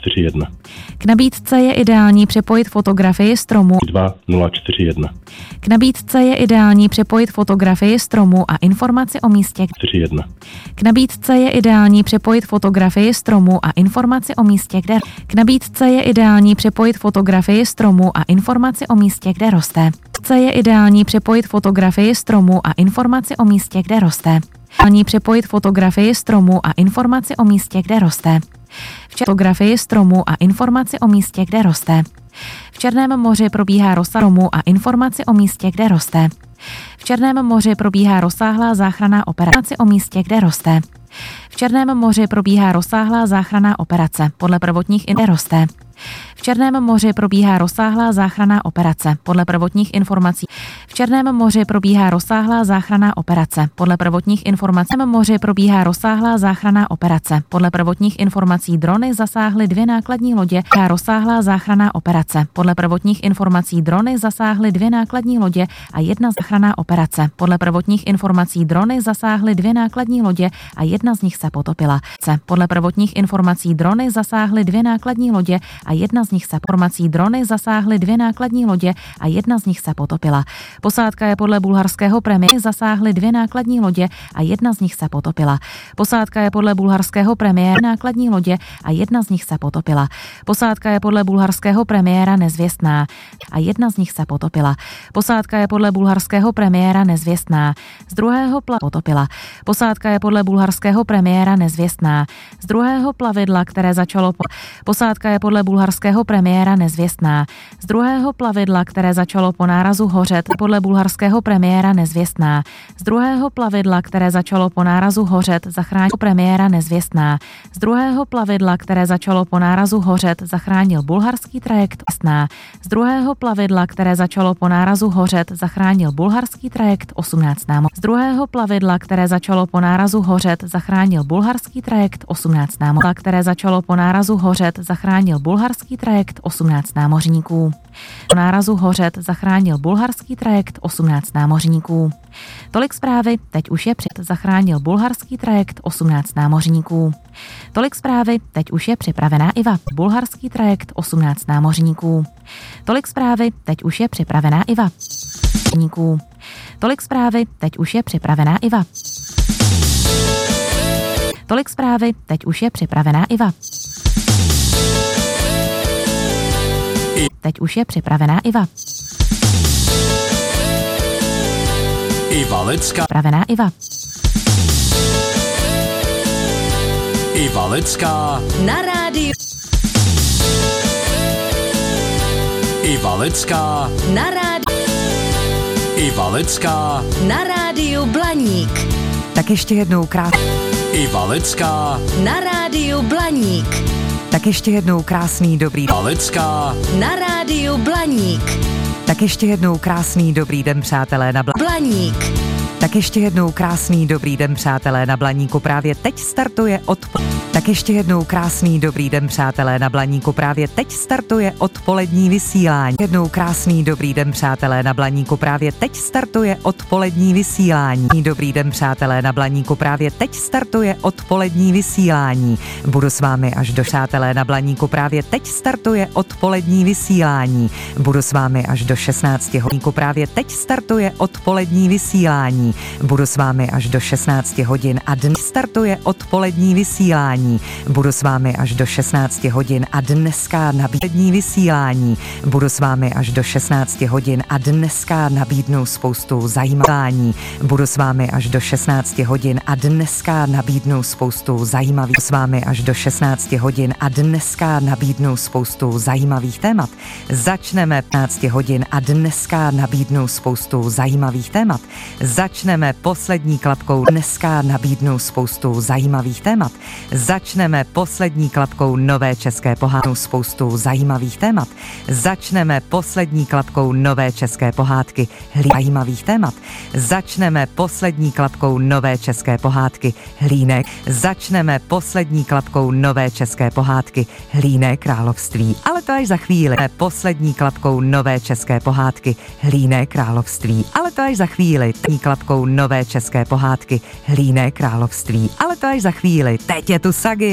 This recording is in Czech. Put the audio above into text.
041. K nabídce je ideální připojit fotografii stromu 2041. K nabídce je ideální připojit fotografii stromu a informaci o místě 41. K nabídce je ideální připojit fotografii stromu a informaci o místě, kde K nabídce je ideální připojit fotografii stromu a informaci o místě, kde roste. Je ideální připojit fotografii stromu a informaci o místě, kde roste. Ani připojit fotografii stromu a informaci o místě, kde roste. Fotografii stromu a informaci o místě, kde roste. V Černém moři probíhá rozsáhlá a informaci o místě, kde roste. V Černém moři probíhá rozsáhlá záchranná operace o místě, kde roste. V Černém moři probíhá rozsáhlá záchranná operace podle prvotních roste. V Černém moři probíhá rozsáhlá záchranná operace podle prvotních informací. V Černém moři probíhá rozsáhlá záchranná operace podle prvotních informací. V Černém moři probíhá rozsáhlá záchranná operace podle prvotních informací. Drony zasáhly 2 nákladní lodě. Rozsáhlá záchranná operace podle prvotních informací. Drony zasáhly 2 nákladní lodě a 1 záchranná operace podle prvotních informací. Drony zasáhly 2 nákladní lodě a 1 z nich se potopila. Podle prvotních informací drony zasáhly 2 nákladní lodě a 1 z nich se informací. Drony zasáhly 2 nákladní lodě a 1 z nich se potopila. Posádka je podle bulharského premiéra zasáhly 2 nákladní lodě a 1 z nich se potopila. Posádka je podle bulharského premiéra nákladní lodě a 1 z nich se potopila. Posádka je podle bulharského premiéra nezvěstná a 1 z nich se potopila. Posádka je podle bulharského premiéra nezvěstná. Z druhého potopila. Posádka je podle bulharského premiéra nezvěstná. Z druhého plavidla, které začalo posádka je podle bulharského premiéra nezvěstná. Z druhého plavidla, které začalo po nárazu hořet, podle bulharského premiéra nezvěstná. Z druhého plavidla, které začalo po nárazu hořet, zachránil premiéra nezvěstná. Z druhého plavidla, které začalo po nárazu hořet, zachránil bulharský trajekt nezvěstná. Z druhého plavidla, které začalo po nárazu hořet, zachránil bulharský trajekt 18 námořníků. Z druhého plavidla, které začalo po nárazu hořet, zachránil bulharský trajekt 18 námořníků. Které začalo po nárazu hořet, zachránil bulharský trajekt 18 námořníků. Po nárazu hořet zachránil bulharský trajekt 18 námořníků. Tolik zprávy, teď už je zachránil bulharský trajekt 18 námořníků. Tolik zprávy, teď už je připravená Iva. Bulharský trajekt 18 námořníků. Tolik zprávy, teď už je připravená Iva. Tolik zprávy, teď už je připravená Iva. Tolik zprávy, teď už je připravená Iva. Teď už je připravená Iva. Iva Lecká. Připravená Iva. Iva Lecká. Na rádiu. Iva Lecká. Na rádiu. Iva Lecká. Na rádiu Blaník. Tak ještě jednou Iva Lecká. Na rádiu Blaník. Tak ještě jednou krásný dobrý Iva Lecká. Na rádiu Blaník. Tak ještě jednou krásný dobrý den, přátelé na Blaník. Tak ještě jednou krásný dobrý den, přátelé na Blaníku. Právě teď startuje Tak ještě jednou krásný dobrý den, přátelé na Blaníku. Právě teď startuje odpolední vysílání. Jednou krásný dobrý den, přátelé na Blaníku. Právě teď startuje odpolední vysílání. Dobrý den, přátelé na Blaníku. Právě teď startuje odpolední vysílání. Budu s vámi až do přátelé na Blaníku. Právě teď startuje odpolední vysílání. Budu s vámi až do 16 hodin. Právě teď startuje odpolední vysílání. Budu s vámi až do 16 hodin a dnes startuje odpolední vysílání. Budu s vámi až do 16 hodin a dneska nabídní vysílání. Budu s vámi až do 16 hodin a dneska nabídnu spoustu zajímavých. Budu s vámi až do 16 hodin a dneska nabídnu spoustu zajímavých. S vámi až do 16 hodin a dneska nabídnu spoustu zajímavých témat. Začneme 15 hodin a dneska nabídnu spoustu zajímavých témat. Začneme poslední klapkou. Dneska nabídnu spoustu zajímavých témat. Začneme poslední klapkou nové české pohádky. Spoustu zajímavých témat. Začneme poslední klapkou nové české pohádky. Zajímavých témat. Začneme poslední klapkou nové české pohádky. Hlínek. Začneme poslední klapkou nové české pohádky. Hlíné království. Ale to až za chvíli. Poslední klapkou nové české pohádky. Hlíné království. Ale to až za chvíli. Klapkou nové české pohádky Hlíné království. Ale to až za chvíli. Teď je tu Sagi.